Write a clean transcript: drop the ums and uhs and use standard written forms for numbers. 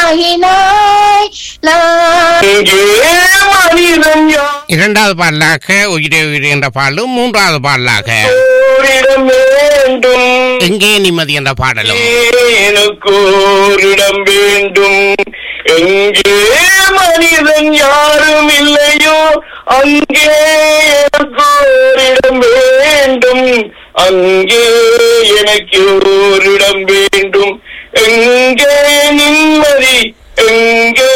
உயிராகினாய். இரண்டாவது பாடலாக உயிரே உயிரே என்ற பாடலும், மூன்றாவது பாடலாக வேண்டும் எங்கே நிம்மதி என்ற பாடலும். எனக்கு ஓரிடம் வேண்டும், எங்கே மனிதன் யாரும் இல்லையோ அங்கே எனக்கு ஓரிடம் வேண்டும், அங்கே எனக்கு ஓரிடம் வேண்டும், எங்கே நிம்மதி எங்கே